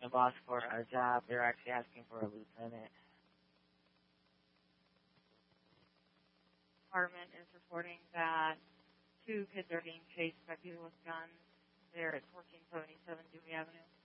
the boss for a job. They're actually asking for a lieutenant. Department is reporting that 2 kids are being chased by people with guns. They're at 1477 Dewey Avenue.